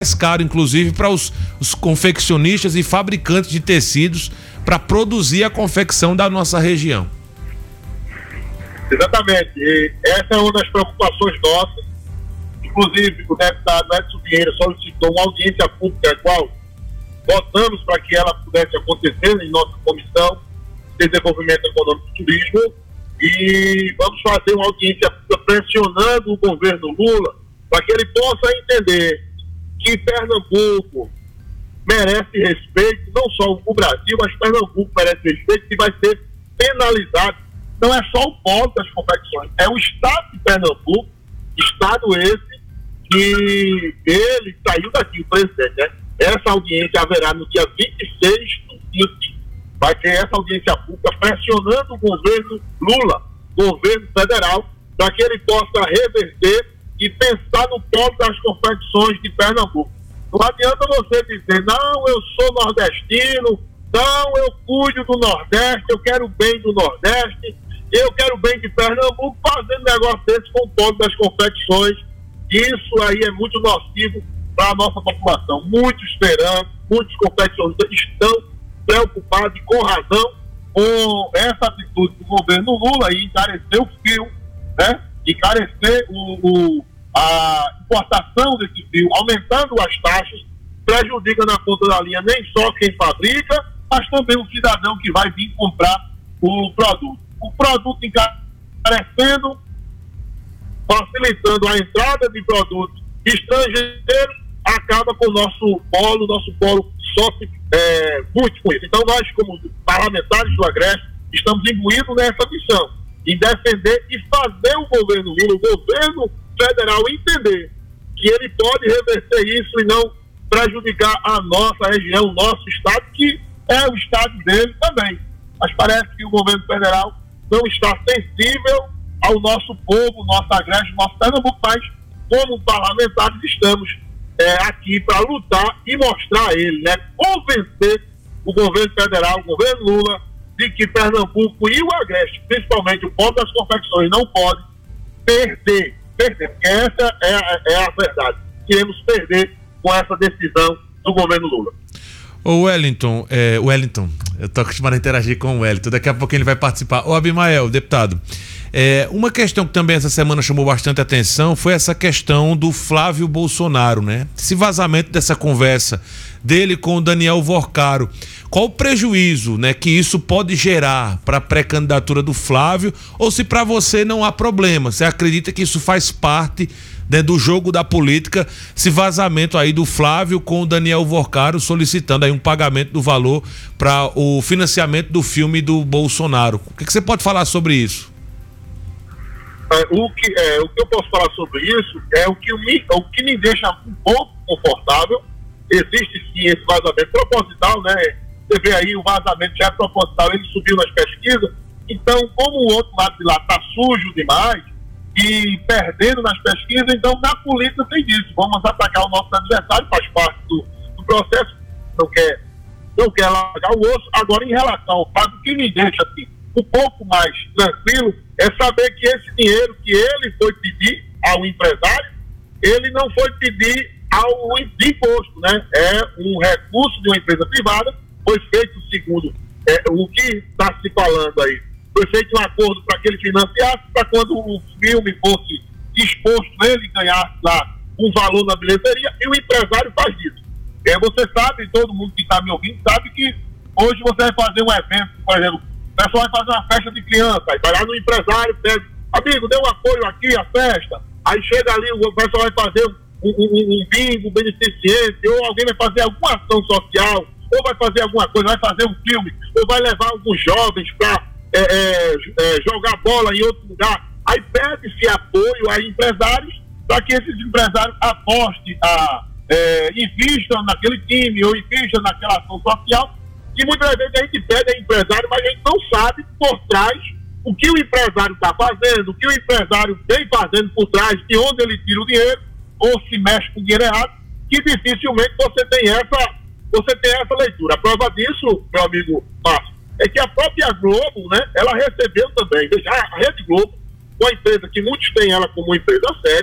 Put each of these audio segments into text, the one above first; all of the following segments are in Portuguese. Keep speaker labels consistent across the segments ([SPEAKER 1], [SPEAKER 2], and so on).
[SPEAKER 1] caro, inclusive, para os confeccionistas e fabricantes de tecidos para produzir a confecção da nossa região.
[SPEAKER 2] Exatamente. E essa é uma das preocupações nossas. Inclusive, o deputado Edson Vieira solicitou uma audiência pública, a qual votamos para que ela pudesse acontecer em nossa Comissão de Desenvolvimento Econômico e Turismo, e vamos fazer uma audiência pública pressionando o governo Lula para que ele possa entender que Pernambuco merece respeito, não só o Brasil, mas Pernambuco merece respeito e vai ser penalizado. Não é só o polo das confecções, é o estado de Pernambuco, estado esse que ele saiu daqui, o presidente, né? Essa audiência haverá no dia 26 do 5. Vai ter essa audiência pública pressionando o governo Lula, governo federal, para que ele possa reverter e pensar no polo das confecções de Pernambuco. Não adianta você dizer, não, eu sou nordestino, não, eu cuido do Nordeste, eu quero o bem do Nordeste, eu quero o bem de Pernambuco, fazendo negócio desse com o polo das confecções. Isso aí é muito nocivo para a nossa população. Muitos esperando, muitos confeccionistas estão preocupados e com razão com essa atitude do governo Lula e encarecer o fio, né? Encarecer a importação desse fio, aumentando as taxas, prejudica na ponta da linha nem só quem fabrica, mas também o cidadão que vai vir comprar o produto. O produto encarecendo, facilitando a entrada de produtos estrangeiros, acaba com o nosso polo sofre muito com isso. Então nós, como parlamentares do Agreste, estamos imbuídos nessa missão, em defender e fazer o governo Lula, o governo federal, entender que ele pode reverter isso e não prejudicar a nossa região, o nosso estado, que é o estado dele também. Mas parece que o governo federal não está sensível ao nosso povo, nosso Agreste, nosso Pernambuco, mas como parlamentares estamos aqui para lutar e mostrar a ele, né, convencer o governo federal, o governo Lula, de que Pernambuco e o Agreste, principalmente o polo das confecções, não pode perder, porque essa é a verdade. Queremos perder com essa decisão do governo Lula.
[SPEAKER 1] Ô Wellington, eu tô acostumado a interagir com o Wellington, daqui a pouco ele vai participar. Ô Abimael, deputado, uma questão que também essa semana chamou bastante atenção foi essa questão do Flávio Bolsonaro, né? Esse vazamento dessa conversa dele com o Daniel Vorcaro. Qual o prejuízo, né, que isso pode gerar para a pré-candidatura do Flávio, ou se para você não há problema? Você acredita que isso faz parte, né, do jogo da política, esse vazamento aí do Flávio com o Daniel Vorcaro solicitando aí um pagamento do valor para o financiamento do filme do Bolsonaro? O que você pode falar sobre isso?
[SPEAKER 2] O que eu posso falar sobre isso é o que me deixa um pouco confortável. Existe sim esse vazamento proposital, né? Você vê aí, o vazamento já é proposital, ele subiu nas pesquisas. Então, como o outro lado de lá está sujo demais e perdendo nas pesquisas, então na política tem disso. Vamos atacar o nosso adversário, faz parte do processo, não quer largar o osso. Agora, em relação ao fato, que me deixa assim, um pouco mais tranquilo é saber que esse dinheiro que ele foi pedir ao empresário, ele não foi pedir ao imposto, né? É um recurso de uma empresa privada, foi feito segundo o que está se falando aí. Foi feito um acordo para que ele financiasse, para quando o filme fosse exposto, ele ganhasse lá um valor na bilheteria, e o empresário faz isso. Você sabe, todo mundo que está me ouvindo sabe que hoje você vai fazer um evento, por exemplo, o pessoal vai fazer uma festa de criança, aí vai lá no empresário, pede, amigo, dê um apoio aqui à festa, aí chega ali, o pessoal vai fazer um bingo beneficente, ou alguém vai fazer alguma ação social, ou vai fazer alguma coisa, vai fazer um filme, ou vai levar alguns jovens para jogar bola em outro lugar. Aí pede-se apoio a empresários para que esses empresários apostem, invistam naquele time ou invistam naquela ação social. E muitas vezes a gente pede a empresário, mas a gente não sabe por trás o que o empresário está fazendo, o que o empresário vem fazendo por trás, de onde ele tira o dinheiro, ou se mexe com o dinheiro errado, que dificilmente você tem essa leitura. A prova disso, meu amigo Márcio, é que a própria Globo, né, ela recebeu também, veja, a Rede Globo, uma empresa que muitos têm ela como uma empresa séria,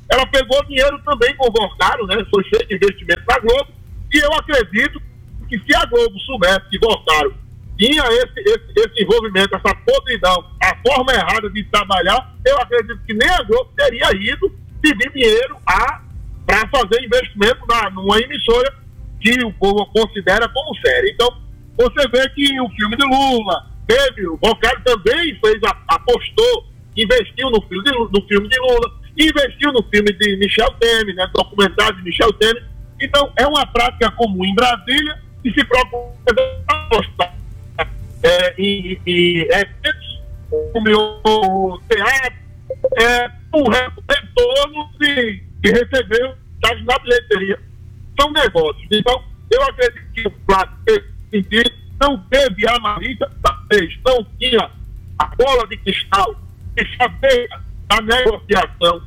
[SPEAKER 2] ela pegou dinheiro também com o Volcário, né? Foi feito investimento na Globo, e eu acredito que se a Globo soubesse que Volcário tinha esse envolvimento, essa podridão, a forma errada de trabalhar, eu acredito que nem a Globo teria ido pedir dinheiro para fazer investimento numa emissora que o povo considera como séria. Então, você vê que o filme de Lula, o Volcário também apostou, investiu no filme de Lula, investiu no filme de Michel Temer, né, documentário de Michel Temer. Então, é uma prática comum em Brasília e se procura apostar em eventos, como o teatro, o retorno de recebeu na bilheteria. São negócios. Então, eu acredito que o Flávio, nesse sentido, não teve a malícia, talvez não tinha a bola de cristal que saber a negociação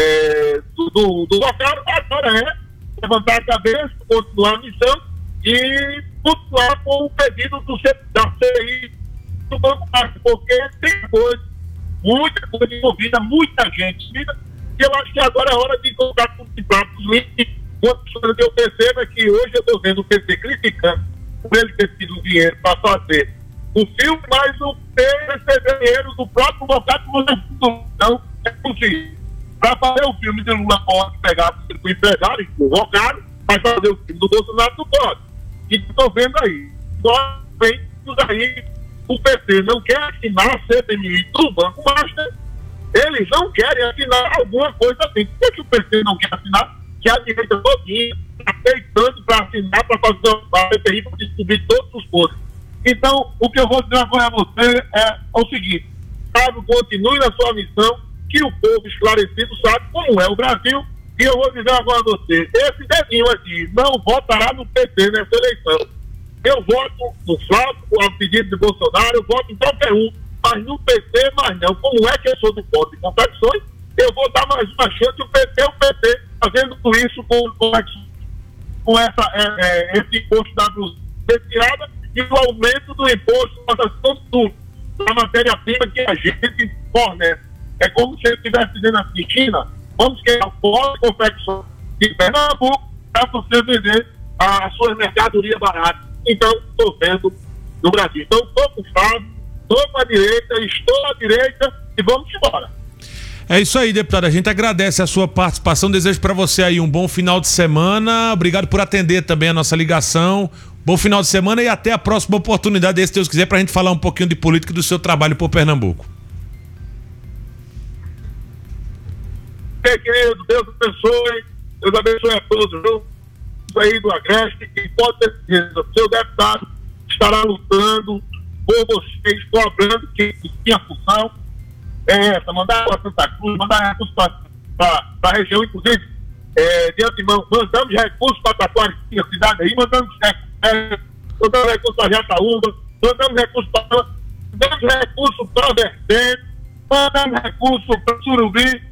[SPEAKER 2] do Volcário. Agora é levantar a cabeça, continuar a missão e continuar com o pedido da CPI do Banco Márcio, porque tem muita coisa envolvida, muita gente envolvida, e eu acho que agora é hora de colocar tudo de pratos limpos. Uma coisa que eu percebo é que hoje eu estou vendo o PT criticando por ele ter tido dinheiro para fazer o filme, mas o PT recebeu dinheiro do próprio Volcário, não é possível. Para fazer o filme de Lula pode pegar o empresário, o Volcário, mas fazer o filme do Bolsonaro não pode. E estou vendo aí. Nós vemos aí, o PT não quer assinar a CPMI do Banco Master. Eles não querem assinar alguma coisa assim. Por que o PT não quer assinar? Que a direita todinha está aceitando para assinar, para fazer a CPI, para descobrir todos os podres. Então, o que eu vou dizer agora a você é o seguinte: Fábio, continue na sua missão, que o povo esclarecido sabe como é o Brasil. E eu vou dizer agora a você, esse dedinho aqui não votará no PT nessa eleição. Eu voto no Flávio, ao pedido de Bolsonaro, eu voto em qualquer um, mas no PT, mais não. Como é que eu sou do voto de contradições, eu vou dar mais uma chance. O PT fazendo isso com esse imposto da retirada e o aumento do imposto da matéria-prima que a gente fornece. É como se ele estivesse dizendo assim: China, vamos criar pó de confecção de Pernambuco para você vender as suas mercadorias baratas. Então, estou vendo no Brasil. Então, estou com o Fábio, estou com a direita, estou à direita e vamos embora.
[SPEAKER 1] É isso aí, deputado. A gente agradece a sua participação. Desejo para você aí um bom final de semana. Obrigado por atender também a nossa ligação. Bom final de semana e até a próxima oportunidade, se Deus quiser, para a gente falar um pouquinho de política e do seu trabalho por Pernambuco.
[SPEAKER 2] Querido, Deus abençoe a todos, viu? Aí do Agreste, e pode ter certeza, o seu deputado estará lutando por vocês, cobrando que tinha função é essa, mandar para Santa Cruz, mandar recursos para a região, inclusive, de antemão, mandamos recursos para Taquaritinga, cidade aí, mandamos recursos para Jataúba, mandamos recursos para o Vertente, mandamos recursos para Surubim,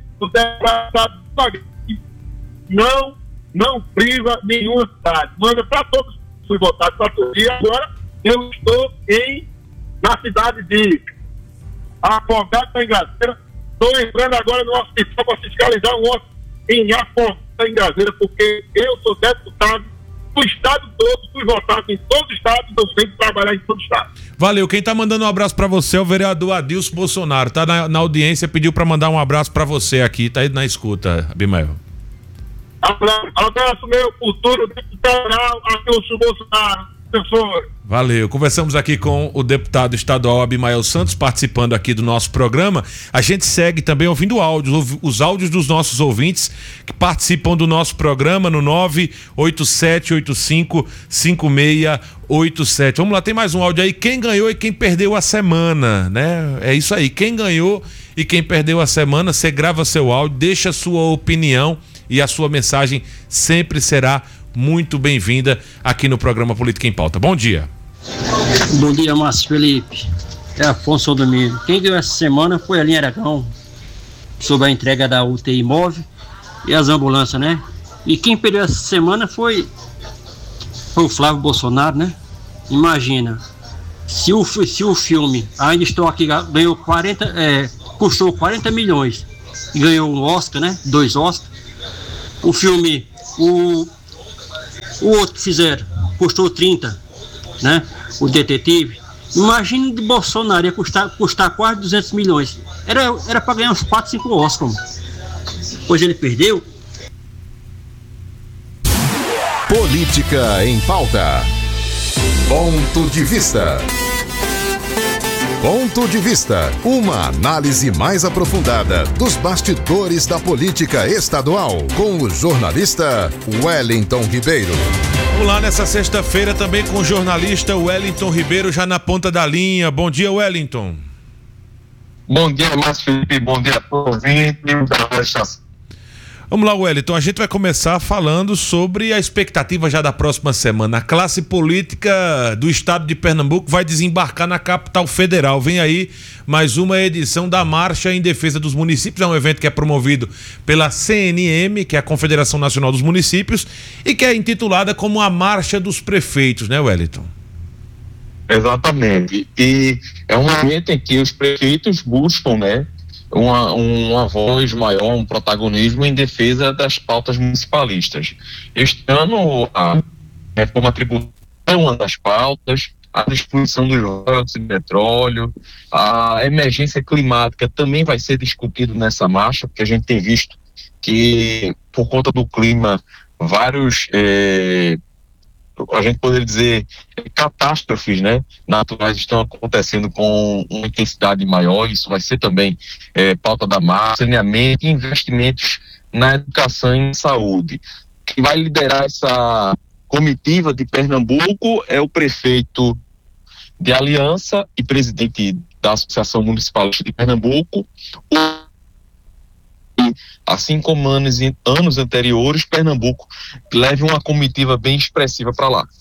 [SPEAKER 2] não priva nenhuma cidade, manda para todos. Fui votado para todos. E agora eu estou na cidade de Afogado da Engazeira. Estou entrando agora no hospital para fiscalizar um óbito em Afogado da Engazeira, porque eu sou deputado do estado todo, fui votado em todo o estado, então tenho que trabalhar em todo o estado. Valeu.
[SPEAKER 1] Quem tá mandando um abraço para você é o vereador Adilson Bolsonaro. Tá na audiência, pediu para mandar um abraço para você aqui, tá aí na escuta, Abimael.
[SPEAKER 2] Abraço meu futuro deputado Adilson Bolsonaro, professor.
[SPEAKER 1] Valeu. Conversamos aqui com o deputado estadual Abimael Santos, participando aqui do nosso programa. A gente segue também ouvindo áudios, os áudios dos nossos ouvintes que participam do nosso programa no 987855687. Vamos lá, tem mais um áudio aí. Quem ganhou e quem perdeu a semana, né? É isso aí. Quem ganhou e quem perdeu a semana, você grava seu áudio, deixa a sua opinião e a sua mensagem sempre será muito bem-vinda aqui no programa Política em Pauta. Bom dia.
[SPEAKER 3] Bom dia, Márcio Felipe. É Afonso Domingo. Quem ganhou essa semana foi a linha Aragão, sobre a entrega da UTI móvel e as ambulâncias, né? E quem perdeu essa semana foi o Flávio Bolsonaro, né? Imagina, se o filme Ainda Estou Aqui ganhou custou 40 milhões e ganhou um Oscar, né? 2 Oscars. O filme, o outro que fizeram, custou 30, né? O Detetive. Imagina de Bolsonaro ia custar quase 200 milhões. Era para ganhar uns 4, 5 Oscars. Pois ele perdeu.
[SPEAKER 4] Política em pauta. Ponto de vista. Ponto de vista. Uma análise mais aprofundada dos bastidores da política estadual com o jornalista Wellington Ribeiro.
[SPEAKER 1] Vamos lá nessa sexta-feira também com o jornalista Wellington Ribeiro já na ponta da linha. Bom dia, Wellington.
[SPEAKER 5] Bom dia, Márcio Felipe. Bom dia a todos os ouvintes da estação.
[SPEAKER 1] Vamos lá, Wellington, a gente vai começar falando sobre a expectativa já da próxima semana. A classe política do estado de Pernambuco vai desembarcar na capital federal. Vem aí mais uma edição da Marcha em Defesa dos Municípios. É um evento que é promovido pela CNM, que é a Confederação Nacional dos Municípios, e que é intitulada como a Marcha dos Prefeitos, né, Wellington?
[SPEAKER 5] Exatamente. E é um momento em que os prefeitos buscam, né, uma voz maior, um protagonismo em defesa das pautas municipalistas. Este ano, a reforma tributária é uma das pautas, a distribuição dos royalties de petróleo, a emergência climática também vai ser discutido nessa marcha, porque a gente tem visto que, por conta do clima, vários a gente poderia dizer catástrofes, né, naturais estão acontecendo com uma intensidade maior. Isso vai ser também pauta da marcha, saneamento e investimentos na educação e na saúde. Quem vai liderar essa comitiva de Pernambuco é o prefeito de Aliança e presidente da Associação Municipalista de Pernambuco. Assim como anos anteriores, Pernambuco leve uma comitiva bem expressiva para lá.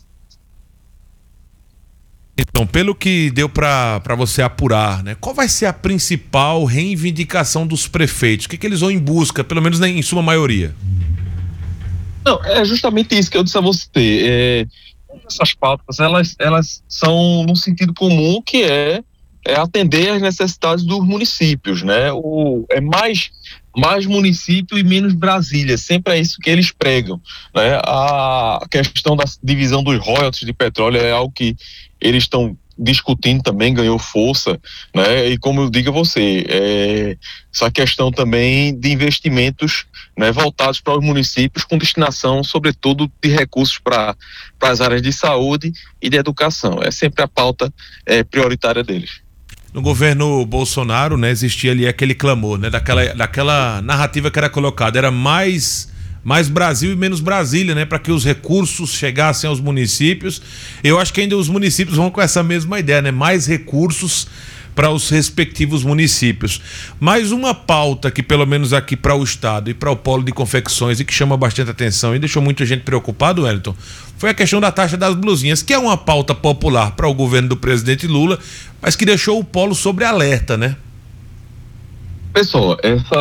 [SPEAKER 1] Então, pelo que deu para você apurar, né, qual vai ser a principal reivindicação dos prefeitos? O que eles vão em busca, pelo menos em sua maioria?
[SPEAKER 5] Não, é justamente isso que eu disse a você. Essas pautas, elas são no sentido comum, que é atender às necessidades dos municípios, né? É mais município e menos Brasília, sempre é isso que eles pregam, né? A questão da divisão dos royalties de petróleo é algo que eles estão discutindo também, ganhou força, né? E como eu digo a você, essa questão também de investimentos, né, voltados para os municípios com destinação, sobretudo, de recursos para as áreas de saúde e de educação. É sempre a pauta prioritária deles.
[SPEAKER 1] No governo Bolsonaro, né, existia ali aquele clamor, né, daquela narrativa que era colocada, era mais Brasil e menos Brasília, né, para que os recursos chegassem aos municípios. Eu acho que ainda os municípios vão com essa mesma ideia, né, mais recursos para os respectivos municípios. Mais uma pauta que, pelo menos aqui para o estado e para o polo de confecções, e que chama bastante atenção e deixou muita gente preocupada, Wellington, foi a questão da taxa das blusinhas, que é uma pauta popular para o governo do presidente Lula, mas que deixou o polo sobre alerta, né?
[SPEAKER 5] Pessoal,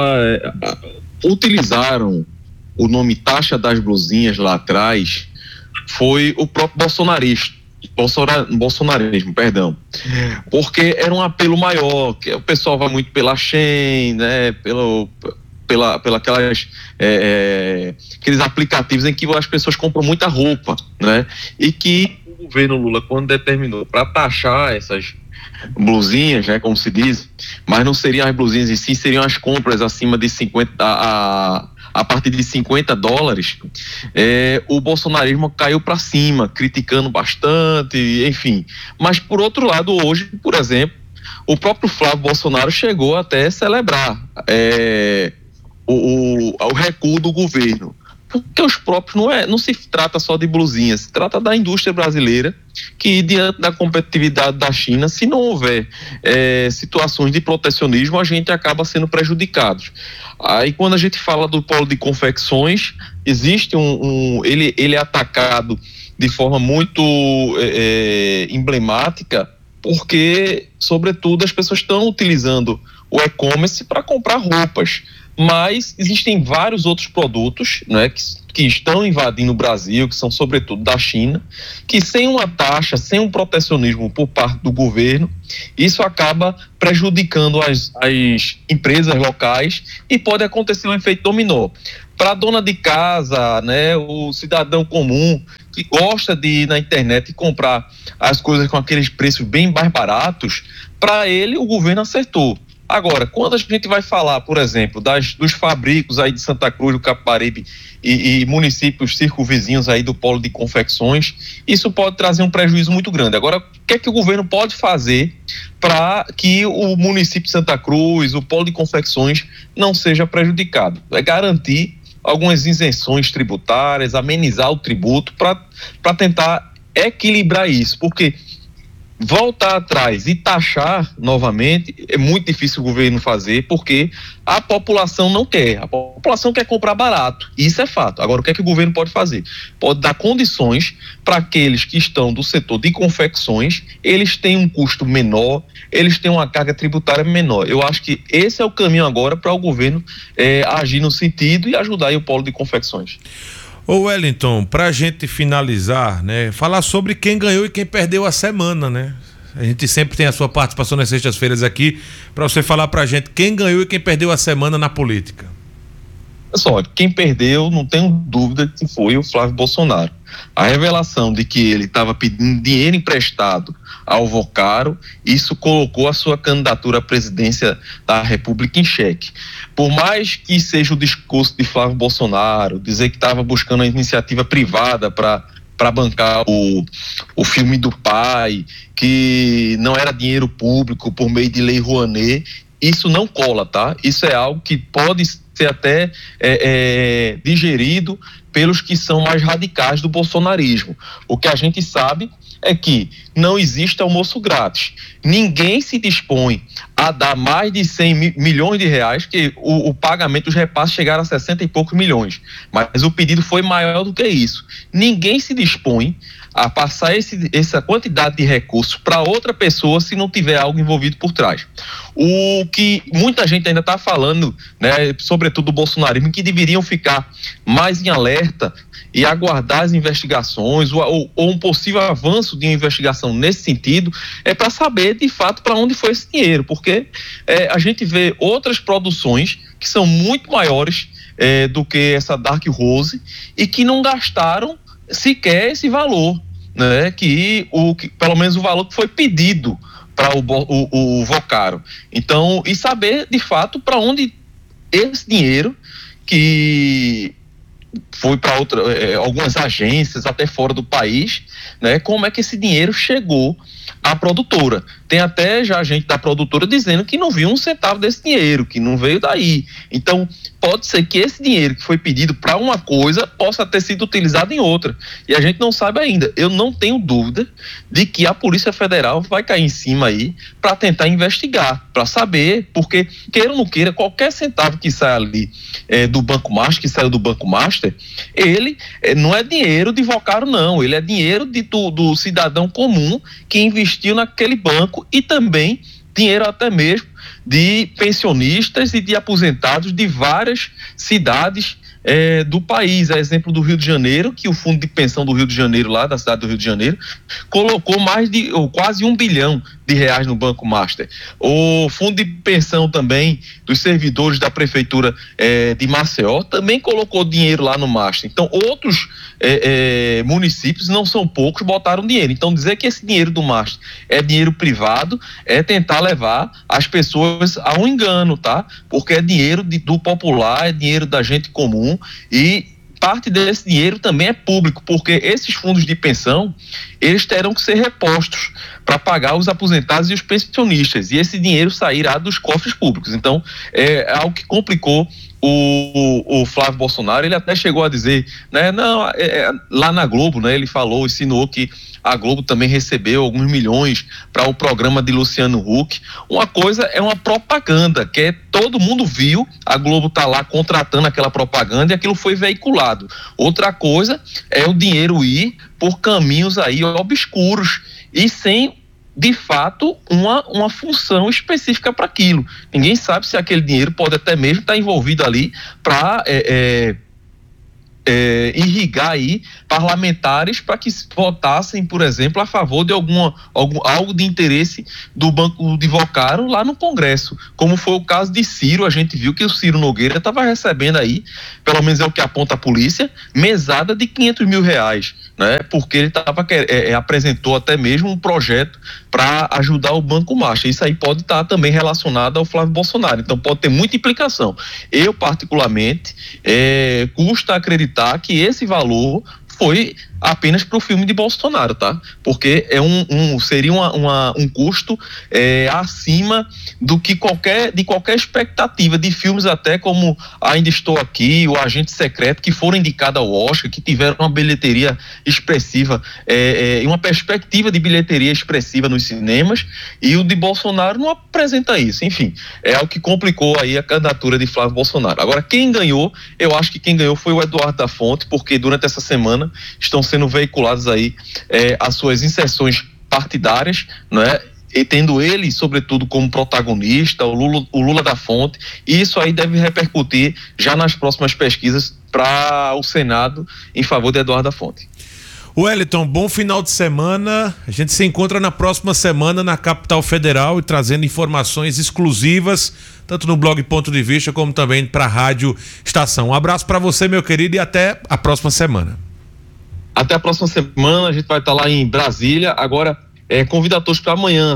[SPEAKER 5] utilizaram o nome taxa das blusinhas lá atrás, foi o próprio bolsonarismo, perdão, porque era um apelo maior, que o pessoal vai muito pela Shein, né, aqueles aplicativos em que as pessoas compram muita roupa, né, e que o governo Lula, quando determinou para taxar essas blusinhas, né, como se diz, mas não seriam as blusinhas em si, seriam as compras acima de 50, a partir de $50, o bolsonarismo caiu para cima, criticando bastante, enfim. Mas, por outro lado, hoje, por exemplo, o próprio Flávio Bolsonaro chegou até a celebrar o recuo do governo. Porque os próprios não se trata só de blusinhas, se trata da indústria brasileira, que diante da competitividade da China, se não houver situações de protecionismo, a gente acaba sendo prejudicados. Aí quando a gente fala do polo de confecções, existe ele é atacado de forma muito emblemática, porque, sobretudo, as pessoas estão utilizando o e-commerce para comprar roupas. Mas existem vários outros produtos, né, que estão invadindo o Brasil, que são sobretudo da China, que sem uma taxa, sem um protecionismo por parte do governo, isso acaba prejudicando as empresas locais e pode acontecer um efeito dominó. Para a dona de casa, né, o cidadão comum que gosta de ir na internet e comprar as coisas com aqueles preços bem mais baratos, para ele o governo acertou. Agora, quando a gente vai falar, por exemplo, dos fabricos aí de Santa Cruz, do Capibaribe e municípios circunvizinhos aí do polo de confecções, isso pode trazer um prejuízo muito grande. Agora, o que é que o governo pode fazer para que o município de Santa Cruz, o polo de confecções, não seja prejudicado? É garantir algumas isenções tributárias, amenizar o tributo para tentar equilibrar isso, porque voltar atrás e taxar novamente é muito difícil o governo fazer, porque a população não quer. A população quer comprar barato, isso é fato. Agora, o que é que o governo pode fazer? Pode dar condições para aqueles que estão do setor de confecções, eles têm um custo menor, eles têm uma carga tributária menor. Eu acho que esse é o caminho agora para o governo agir no sentido e ajudar aí o polo de confecções.
[SPEAKER 1] Ô Wellington, pra gente finalizar, né, falar sobre quem ganhou e quem perdeu a semana, né? A gente sempre tem a sua participação nas sextas-feiras aqui, para você falar pra gente quem ganhou e quem perdeu a semana na política.
[SPEAKER 5] Pessoal, quem perdeu, não tenho dúvida que foi o Flávio Bolsonaro. A revelação de que ele estava pedindo dinheiro emprestado ao Vocaro, isso colocou a sua candidatura à presidência da República em xeque. Por mais que seja o discurso de Flávio Bolsonaro, dizer que estava buscando uma iniciativa privada para bancar o filme do pai, que não era dinheiro público por meio de Lei Rouanet, isso não cola, tá? Isso é algo que pode ser até digerido pelos que são mais radicais do bolsonarismo. O que a gente sabe é que não existe almoço grátis. Ninguém se dispõe a dar mais de 100 milhões de reais, que o pagamento dos repasses chegaram a 60 e poucos milhões, mas o pedido foi maior do que isso. Ninguém se dispõe a passar essa quantidade de recursos para outra pessoa se não tiver algo envolvido por trás. O que muita gente ainda está falando, né, sobretudo o bolsonarismo, que deveriam ficar mais em alerta e aguardar as investigações ou um possível avanço de uma investigação nesse sentido, é para saber de fato para onde foi esse dinheiro, porque a gente vê outras produções que são muito maiores do que essa Dark Rose e que não gastaram sequer esse valor, né? Que pelo menos o valor que foi pedido para o Vocaro. Então, e saber de fato para onde esse dinheiro que foi para algumas agências até fora do país, né? Como é que esse dinheiro chegou à produtora? Tem até já gente da produtora dizendo que não viu um centavo desse dinheiro, que não veio daí. Então, pode ser que esse dinheiro que foi pedido para uma coisa possa ter sido utilizado em outra. E a gente não sabe ainda. Eu não tenho dúvida de que a Polícia Federal vai cair em cima aí para tentar investigar, para saber, porque, queira ou não queira, qualquer centavo que sai ali do Banco Master, que saiu do Banco Master, ele não é dinheiro de Vocaro, não. Ele é dinheiro do cidadão comum que investiu naquele banco e também dinheiro até mesmo de pensionistas e de aposentados de várias cidades do país. É exemplo do Rio de Janeiro, que o Fundo de Pensão do Rio de Janeiro, lá da cidade do Rio de Janeiro, colocou quase R$1 bilhão no Banco Master. O Fundo de Pensão também dos servidores da Prefeitura de Maceió também colocou dinheiro lá no Master. Então, outros municípios, não são poucos, botaram dinheiro. Então, dizer que esse dinheiro do Master é dinheiro privado é tentar levar as pessoas a um engano, tá? Porque é dinheiro do popular, é dinheiro da gente comum e parte desse dinheiro também é público, porque esses fundos de pensão, eles terão que ser repostos para pagar os aposentados e os pensionistas, e esse dinheiro sairá dos cofres públicos. Então, é algo que complicou o Flávio Bolsonaro. Ele até chegou a dizer, né, lá na Globo, né, ele falou, insinuou que a Globo também recebeu alguns milhões para o programa de Luciano Huck. Uma coisa é uma propaganda, que todo mundo viu, a Globo está lá contratando aquela propaganda e aquilo foi veiculado. Outra coisa é o dinheiro ir por caminhos aí obscuros e sem, de fato, uma função específica para aquilo. Ninguém sabe se aquele dinheiro pode até mesmo estar envolvido ali para irrigar aí parlamentares para que votassem, por exemplo, a favor de algo de interesse do Banco de Vocaro lá no Congresso, como foi o caso de Ciro. A gente viu que o Ciro Nogueira estava recebendo aí, pelo menos é o que aponta a polícia, mesada de R$500 mil, né? Porque ele apresentou até mesmo um projeto para ajudar o Banco Marcha. Isso aí pode estar também relacionado ao Flávio Bolsonaro, então pode ter muita implicação. Eu, particularmente, custa acreditar que esse valor foi apenas para o filme de Bolsonaro, tá? Porque seria um custo acima de qualquer expectativa de filmes, até como Ainda Estou Aqui, O Agente Secreto, que foram indicados ao Oscar, que tiveram uma bilheteria expressiva, e uma perspectiva de bilheteria expressiva nos cinemas, e o de Bolsonaro não apresenta isso. Enfim, é algo que complicou aí a candidatura de Flávio Bolsonaro. Agora, quem ganhou, eu acho que quem ganhou foi o Eduardo da Fonte, porque durante essa semana estão sendo veiculadas aí as suas inserções partidárias, né? E tendo ele, sobretudo, como protagonista, o Lula da Fonte, e isso aí deve repercutir já nas próximas pesquisas para o Senado em favor de Eduardo da Fonte.
[SPEAKER 1] Wellington, bom final de semana. A gente se encontra na próxima semana na Capital Federal e trazendo informações exclusivas, tanto no blog Ponto de Vista como também para a Rádio Estação. Um abraço para você, meu querido, e até a próxima semana.
[SPEAKER 5] Até a próxima semana, a gente vai estar lá em Brasília. Agora, convido a todos para amanhã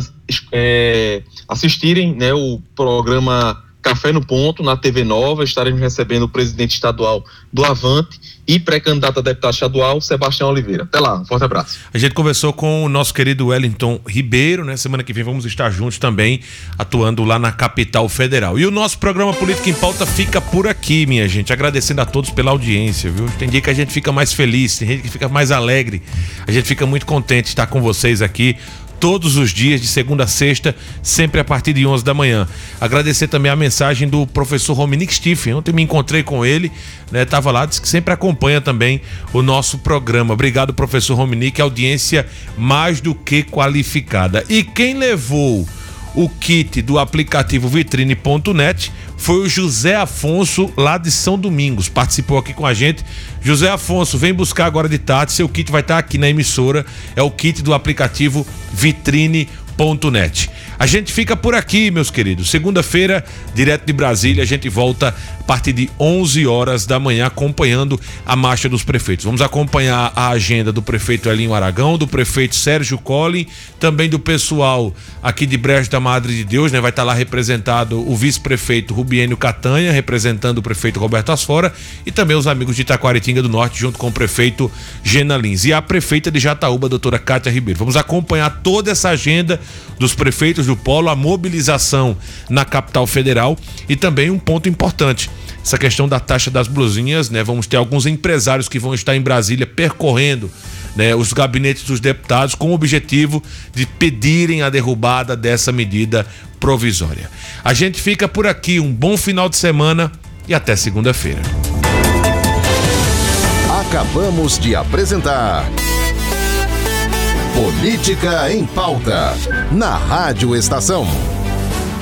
[SPEAKER 5] assistirem, né, o programa Café no Ponto, na TV Nova. Estaremos recebendo o presidente estadual do Avante e pré-candidato a deputado estadual, Sebastião Oliveira. Até lá, um forte abraço.
[SPEAKER 1] A gente conversou com o nosso querido Wellington Ribeiro, né? Semana que vem vamos estar juntos também, atuando lá na Capital Federal. E o nosso programa Política em Pauta fica por aqui, minha gente, agradecendo a todos pela audiência, viu? Tem dia que a gente fica mais feliz, tem gente que fica mais alegre, a gente fica muito contente de estar com vocês aqui todos os dias, de segunda a sexta, sempre a partir de 11 da manhã. Agradecer também a mensagem do professor Rominick Stiffen. Ontem me encontrei com ele, né? Tava lá, disse que sempre acompanha também o nosso programa. Obrigado, professor Rominick, audiência mais do que qualificada. E quem levou o kit do aplicativo Vitrine.net foi o José Afonso, lá de São Domingos, participou aqui com a gente. José Afonso, vem buscar agora de tarde, seu kit vai estar aqui na emissora, é o kit do aplicativo Vitrine.net. A gente fica por aqui, meus queridos. Segunda-feira, direto de Brasília, a gente volta a partir de 11 horas da manhã acompanhando a marcha dos prefeitos. Vamos acompanhar a agenda do prefeito Elinho Aragão, do prefeito Sérgio Colli, também do pessoal aqui de Brejo da Madre de Deus, né? Vai estar lá representado o vice-prefeito Rubiênio Catanha, representando o prefeito Roberto Asfora, e também os amigos de Itaquaritinga do Norte, junto com o prefeito Gena Lins. E a prefeita de Jataúba, a doutora Cátia Ribeiro. Vamos acompanhar toda essa agenda dos prefeitos do Polo, a mobilização na Capital Federal e também um ponto importante, essa questão da taxa das blusinhas, né? Vamos ter alguns empresários que vão estar em Brasília percorrendo, né, os gabinetes dos deputados com o objetivo de pedirem a derrubada dessa medida provisória. A gente fica por aqui, um bom final de semana e até segunda-feira.
[SPEAKER 4] Acabamos de apresentar Política em Pauta, na Rádio Estação.